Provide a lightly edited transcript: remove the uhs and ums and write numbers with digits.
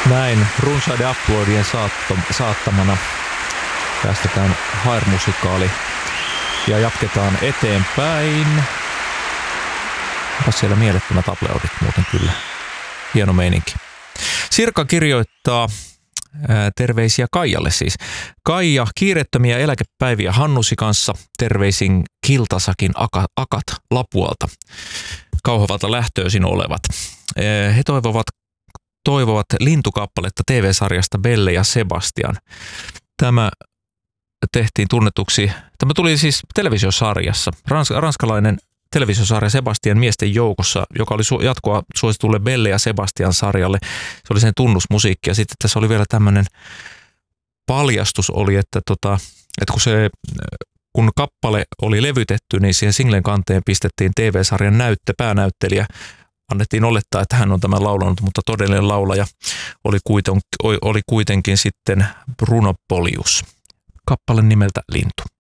Näin runsaiden uploadien saattamana päästetään Hair-musikaali ja jatketaan eteenpäin. Onpas siellä mielettömät uploadit muuten kyllä. Hieno meininki. Sirka kirjoittaa terveisiä Kaijalle siis. Kaija, kiireettömiä eläkepäiviä Hannusi kanssa. Terveisin Kiltasakin akat Lapualta. Kauhavalta lähtöisin olevat. He toivovat lintukappaletta TV-sarjasta Belle ja Sebastian. Tämä tehtiin tunnetuksi. Tämä tuli siis televisiosarjassa. Ranskalainen televisiosarja Sebastian miesten joukossa, joka oli jatkoa suositulle Belle ja Sebastian sarjalle. Se oli sen tunnusmusiikki ja sitten tässä oli vielä tämmöinen paljastus oli, että kun kappale oli levytetty, niin siihen singlen kanteen pistettiin TV-sarjan päänäyttelijä. Annettiin olettaa, että hän on tämän laulanut, mutta todellinen laulaja oli kuitenkin sitten Bruno Polius. Kappale nimeltä Lintu.